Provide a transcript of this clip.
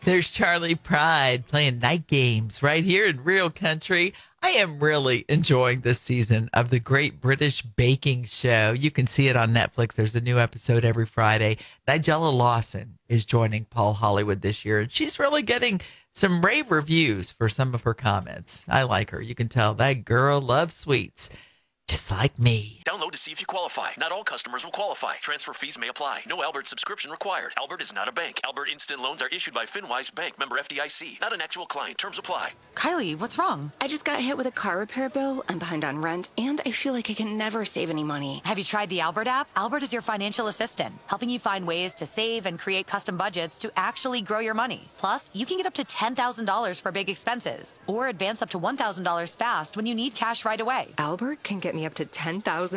There's Charlie Pride playing night games right here in Real Country. I am really enjoying this season of the Great British Baking Show. You can see it on Netflix. There's a new episode every Friday. Nigella Lawson is joining Paul Hollywood this year, and she's really getting some rave reviews for some of her comments. I like her. You can tell that girl loves sweets, just like me. Download to see if you qualify. Not all customers will qualify. Transfer fees may apply. No Albert subscription required. Albert is not a bank. Albert Instant Loans are issued by FinWise Bank, member FDIC. Not an actual client. Terms apply. Kylie, what's wrong? I just got hit with a car repair bill. I'm behind on rent, and I feel like I can never save any money. Have you tried the Albert app? Albert is your financial assistant, helping you find ways to save and create custom budgets to actually grow your money. Plus, you can get up to $10,000 for big expenses, or advance up to $1,000 fast when you need cash right away. Albert can get me up to $10,000